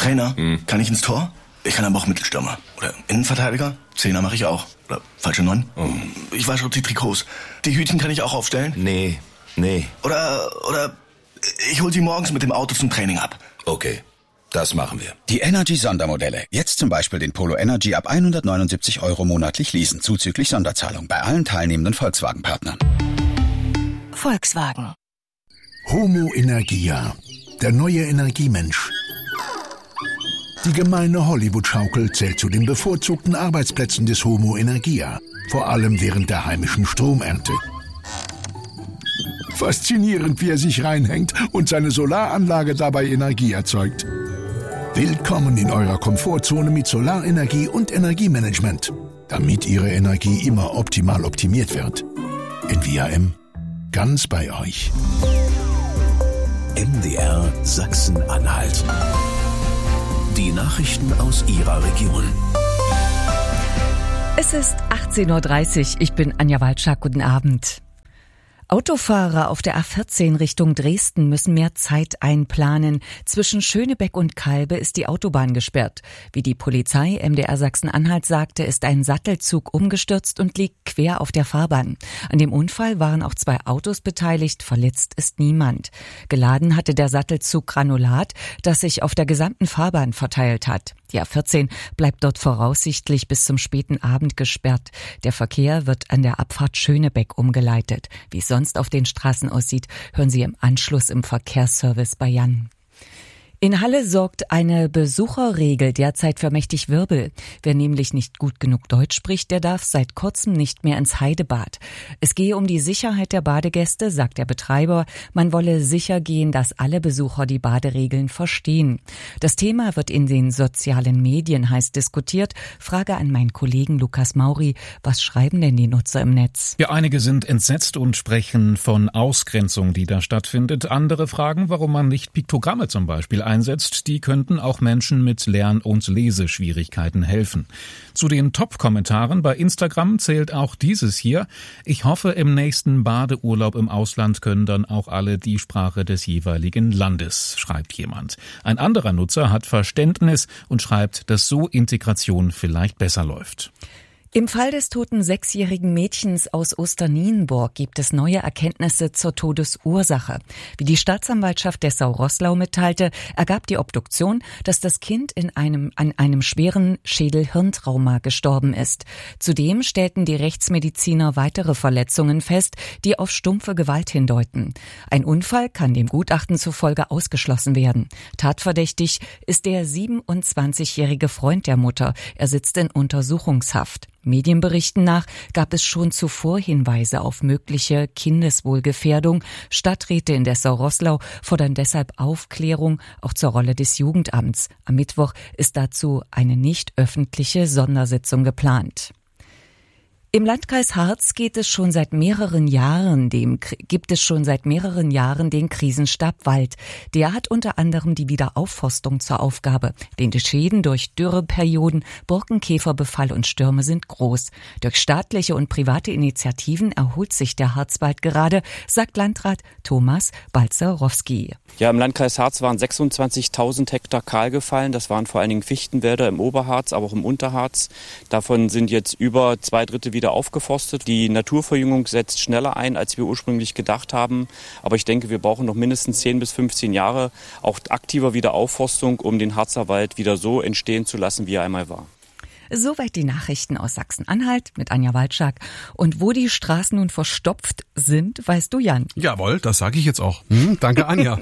Trainer, kann ich ins Tor? Ich kann aber auch Mittelstürmer. Oder Innenverteidiger? Zehner mache ich auch. Oder falsche 9? Ich wasche die Trikots. Die Hütchen kann ich auch aufstellen? Nee. Oder ich hol sie morgens mit dem Auto zum Training ab. Okay, das machen wir. Die Energy-Sondermodelle. Jetzt zum Beispiel den Polo Energy ab 179 € monatlich leasen, zuzüglich Sonderzahlung bei allen teilnehmenden Volkswagen-Partnern. Volkswagen. Homo Energia, der neue Energiemensch. Die gemeine Hollywood-Schaukel zählt zu den bevorzugten Arbeitsplätzen des Homo Energia, vor allem während der heimischen Stromernte. Faszinierend, wie er sich reinhängt und seine Solaranlage dabei Energie erzeugt. Willkommen in eurer Komfortzone mit Solarenergie und Energiemanagement, damit Ihre Energie immer optimal optimiert wird. NVAM, ganz bei euch. MDR Sachsen-Anhalt. Die Nachrichten aus Ihrer Region. Es ist 18:30 Uhr. Ich bin Anja Walczak. Guten Abend. Autofahrer auf der A14 Richtung Dresden müssen mehr Zeit einplanen. Zwischen Schönebeck und Kalbe ist die Autobahn gesperrt. Wie die Polizei MDR Sachsen-Anhalt sagte, ist ein Sattelzug umgestürzt und liegt quer auf der Fahrbahn. An dem Unfall waren auch 2 Autos beteiligt, verletzt ist niemand. Geladen hatte der Sattelzug Granulat, das sich auf der gesamten Fahrbahn verteilt hat. Die A14 bleibt dort voraussichtlich bis zum späten Abend gesperrt. Der Verkehr wird an der Abfahrt Schönebeck umgeleitet. Wie es sonst auf den Straßen aussieht, hören Sie im Anschluss im Verkehrsservice bei Jan. In Halle sorgt eine Besucherregel derzeit für mächtig Wirbel. Wer nämlich nicht gut genug Deutsch spricht, der darf seit kurzem nicht mehr ins Heidebad. Es gehe um die Sicherheit der Badegäste, sagt der Betreiber. Man wolle sicher gehen, dass alle Besucher die Baderegeln verstehen. Das Thema wird in den sozialen Medien heiß diskutiert. Frage an meinen Kollegen Lukas Mauri. Was schreiben denn die Nutzer im Netz? Ja, einige sind entsetzt und sprechen von Ausgrenzung, die da stattfindet. Andere fragen, warum man nicht Piktogramme zum Beispiel einsetzt, die könnten auch Menschen mit Lern- und Leseschwierigkeiten helfen. Zu den Top-Kommentaren bei Instagram zählt auch dieses hier. Ich hoffe, im nächsten Badeurlaub im Ausland können dann auch alle die Sprache des jeweiligen Landes, schreibt jemand. Ein anderer Nutzer hat Verständnis und schreibt, dass so Integration vielleicht besser läuft. Im Fall des toten 6-jährigen Mädchens aus Osternienburg gibt es neue Erkenntnisse zur Todesursache. Wie die Staatsanwaltschaft Dessau-Roßlau mitteilte, ergab die Obduktion, dass das Kind an einem schweren Schädel-Hirntrauma gestorben ist. Zudem stellten die Rechtsmediziner weitere Verletzungen fest, die auf stumpfe Gewalt hindeuten. Ein Unfall kann dem Gutachten zufolge ausgeschlossen werden. Tatverdächtig ist der 27-jährige Freund der Mutter. Er sitzt in Untersuchungshaft. Medienberichten nach gab es schon zuvor Hinweise auf mögliche Kindeswohlgefährdung. Stadträte in Dessau-Roßlau fordern deshalb Aufklärung auch zur Rolle des Jugendamts. Am Mittwoch ist dazu eine nicht öffentliche Sondersitzung geplant. Im Landkreis Harz gibt es schon seit mehreren Jahren den Krisenstab Wald. Der hat unter anderem die Wiederaufforstung zur Aufgabe. Denn die Schäden durch Dürreperioden, Borkenkäferbefall und Stürme sind groß. Durch staatliche und private Initiativen erholt sich der Harzwald gerade, sagt Landrat Thomas Balzerowski. Ja, im Landkreis Harz waren 26.000 Hektar kahl gefallen. Das waren vor allen Dingen Fichtenwälder im Oberharz, aber auch im Unterharz. Davon sind jetzt über 2/3 wieder aufgeforstet. Die Naturverjüngung setzt schneller ein, als wir ursprünglich gedacht haben. Aber ich denke, wir brauchen noch mindestens 10 bis 15 Jahre auch aktiver Wiederaufforstung, um den Harzer Wald wieder so entstehen zu lassen, wie er einmal war. Soweit die Nachrichten aus Sachsen-Anhalt mit Anja Walczak. Und wo die Straßen nun verstopft sind, weißt du, Jan? Jawohl, das sage ich jetzt auch. Danke, Anja.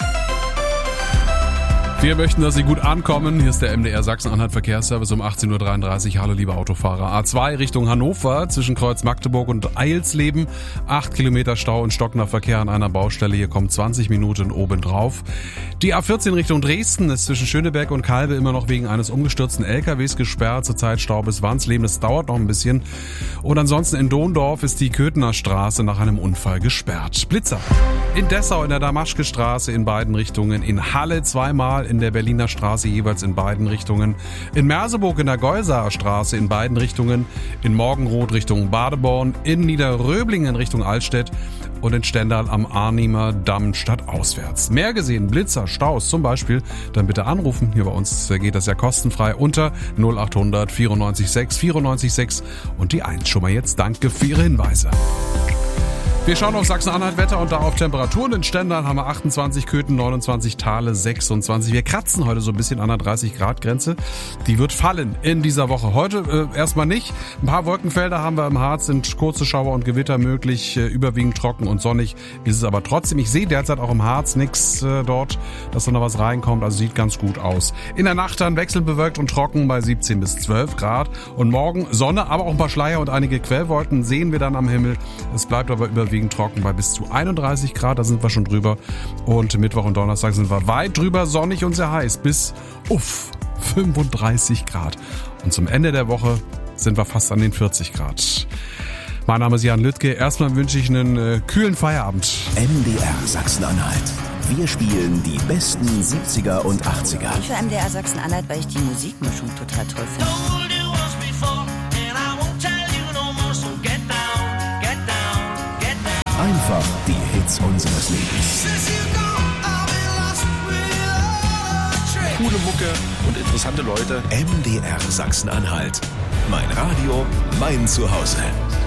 Wir möchten, dass Sie gut ankommen. Hier ist der MDR Sachsen-Anhalt Verkehrsservice um 18:33 Uhr. Hallo, liebe Autofahrer. A2 Richtung Hannover zwischen Kreuz Magdeburg und Eilsleben. 8 Kilometer Stau und stockender Verkehr an einer Baustelle. Hier kommen 20 Minuten obendrauf. Die A14 Richtung Dresden ist zwischen Schöneberg und Kalbe immer noch wegen eines umgestürzten LKWs gesperrt. Zurzeit Stau bis Wansleben. Das dauert noch ein bisschen. Und ansonsten in Dondorf ist die Köthener Straße nach einem Unfall gesperrt. Blitzer. In Dessau in der Damaschke Straße in beiden Richtungen. In Halle zweimal. in der Berliner Straße jeweils in beiden Richtungen. In Merseburg in der Geusaer Straße in beiden Richtungen. In Morgenroth Richtung Badeborn. In Niederröblingen Richtung Altstedt. Und in Stendal am Arnimer Damm stadtauswärts. Mehr gesehen, Blitzer, Staus zum Beispiel, dann bitte anrufen. Hier bei uns geht das ja kostenfrei unter 0800 94 6 94 6 und die 1. Schon mal jetzt danke für Ihre Hinweise. Wir schauen auf Sachsen-Anhalt-Wetter und da auf Temperaturen. In Stendal haben wir 28, Köthen 29, Thale 26. Wir kratzen heute so ein bisschen an der 30-Grad-Grenze. Die wird fallen in dieser Woche. Heute erstmal nicht. Ein paar Wolkenfelder haben wir im Harz, sind kurze Schauer und Gewitter möglich. Überwiegend trocken und sonnig ist es aber trotzdem. Ich sehe derzeit auch im Harz nichts dort, dass da noch was reinkommt. Also sieht ganz gut aus. In der Nacht dann wechselbewölkt und trocken bei 17 bis 12 Grad. Und morgen Sonne, aber auch ein paar Schleier und einige Quellwolken sehen wir dann am Himmel. Es bleibt aber überwiegend trocken bei bis zu 31 Grad, da sind wir schon drüber. Und Mittwoch und Donnerstag sind wir weit drüber, sonnig und sehr heiß, bis 35 Grad. Und zum Ende der Woche sind wir fast an den 40 Grad. Mein Name ist Jan Lüttke. Erstmal wünsche ich einen kühlen Feierabend. MDR Sachsen-Anhalt. Wir spielen die besten 70er und 80er. Ich für MDR Sachsen-Anhalt, weil ich die Musikmischung total toll finde. Einfach die Hits unseres Lebens. Coole Mucke und interessante Leute. MDR Sachsen-Anhalt. Mein Radio, mein Zuhause.